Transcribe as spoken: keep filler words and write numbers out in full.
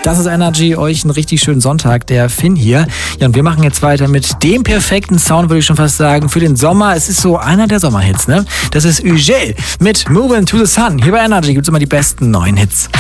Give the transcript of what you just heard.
Das ist Energy, euch einen richtig schönen Sonntag, der Finn hier. Ja, und wir machen jetzt weiter mit dem perfekten Sound, würde ich schon fast sagen, für den Sommer. Es ist so einer der Sommerhits, ne? Das ist Ugel mit Moving to the Sun. Hier bei Energy gibt es immer die besten neuen Hits.